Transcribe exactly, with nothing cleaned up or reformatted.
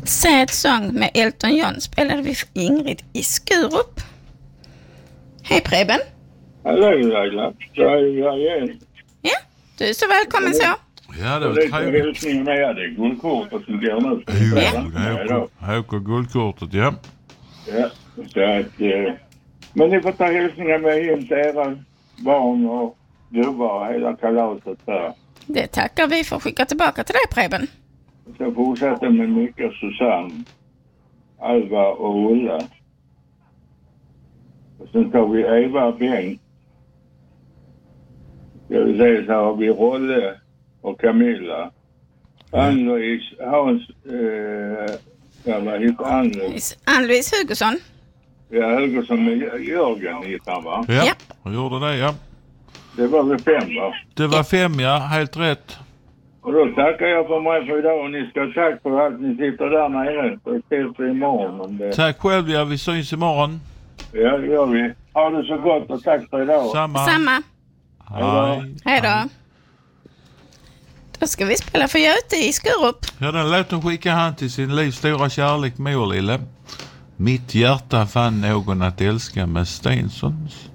Sad Song med Elton John spelade vi för Ingrid i Skurup. Hej Preben. Hallå Laila. Jag är igen. Ja, du är så välkommen så. Ja, det var lite trevligt. hälsningar med det. Guldkortet som går nu. Jo, Ja. här åker guldkortet, ja. Ja, så att... Eh, men ni får ta hälsningar med in till era barn och gubbar och hela kalaset där. Det tackar vi för att skicka tillbaka till dig Preben. Så fortsätter med Micke och Susanne, Alva och Ulla. Och sen tar vi Eva och Bengt. Jag vill säga så har vi Rolle och Camilla. Ann-Louise, Hans, eh, ja, vad heter Ann-Louise? Ann-Louise Hugosson. Ja, Hugosson med Jörgen heter han, va? Ja, Ja. jag gjorde det, ja. Det var väl fem, va? Det var fem, ja. Helt rätt. Och då tackar jag för mig för idag och ni ska ha tack för att ni sitter där nere. Så ses vi imorgon om det. Tack själv, ja. Vi syns imorgon. Ja, det gör vi. Ha det så gott och tack för idag. Samma. Samma. Hej. Hej då. Då ska vi spela för Göte i Skurup. Ja, den låten skickade han till sin livs stora kärlek, mor lille. Mitt hjärta fann någon att älska med Stensons.